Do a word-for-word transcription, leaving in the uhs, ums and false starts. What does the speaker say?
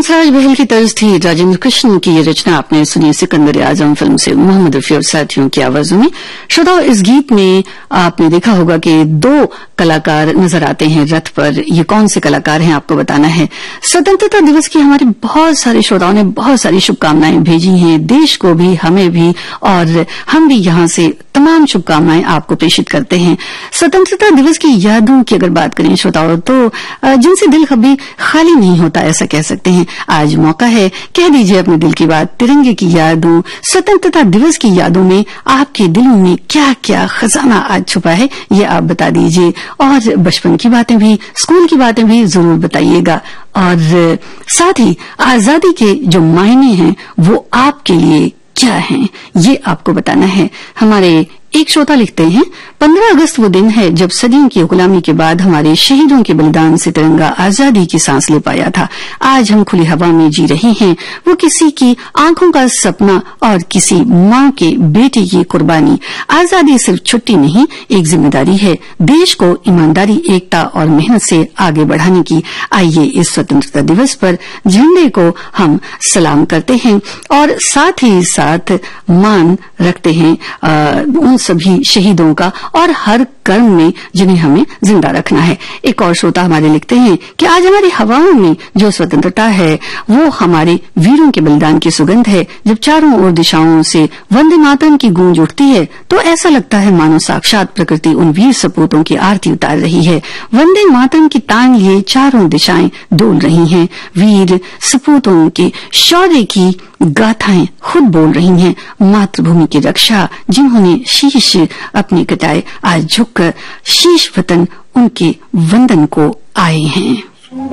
हंसराज बहल की तर्ज थी राजेंद्र कृष्ण की ये रचना आपने सुनी सिकंदर आजम फिल्म से मोहम्मद रफी और साथियों की आवाजों में। श्रोताओं, इस गीत में आपने देखा होगा कि दो कलाकार नजर आते हैं रथ पर। ये कौन से कलाकार हैं आपको बताना है। स्वतंत्रता दिवस की हमारे बहुत सारे श्रोताओं ने बहुत सारी शुभकामनाएं भेजी हैं, देश को भी हमें भी, और हम भी यहां से तमाम शुभकामनाएं आपको प्रेषित करते हैं। स्वतंत्रता दिवस की यादों की अगर बात करें श्रोताओं, तो जिनसे दिल कभी खाली नहीं होता ऐसा कह सकते हैं। आज मौका है, कह दीजिए अपने दिल की बात। तिरंगे की यादों, स्वतंत्रता दिवस की यादों में आपके दिलों में क्या क्या खजाना आज छुपा है, ये आप बता दीजिए। और बचपन की बातें भी, स्कूल की बातें भी जरूर बताइएगा। और साथ ही आजादी के जो मायने हैं वो आपके लिए क्या हैं, ये आपको बताना है। हमारे एक श्रोता लिखते हैं, पंद्रह अगस्त वो दिन है जब सदियों की गुलामी के बाद हमारे शहीदों के बलिदान से तिरंगा आजादी की सांस ले पाया था। आज हम खुली हवा में जी रहे हैं। वो किसी की आंखों का सपना और किसी माँ के बेटे की कुर्बानी। आजादी सिर्फ छुट्टी नहीं, एक जिम्मेदारी है, देश को ईमानदारी, एकता और मेहनत से आगे बढ़ाने की। आइए इस स्वतंत्रता दिवस पर झंडे को हम सलाम करते हैं और साथ ही साथ मान रखते हैं आ, उन सभी शहीदों का और हर कर्म में जिन्हें हमें जिंदा रखना है। एक और श्रोता हमारे लिखते हैं कि आज हमारी हवाओं में जो स्वतंत्रता है वो हमारे वीरों के बलिदान की सुगंध है। जब चारों ओर दिशाओं से वंदे मातरम की गूंज उठती है तो ऐसा लगता है मानो साक्षात प्रकृति उन वीर सपूतों की आरती उतार रही है। वंदे मातरम की तान लिए चारों दिशाएं डोल रही हैं। वीर सपूतों के शौर्य की गाथाएं खुद बोल रही हैं। मातृभूमि की रक्षा जिन्होंने शीश अपने कटाए, आज झुककर शीश वतन उनके वंदन को आए हैं।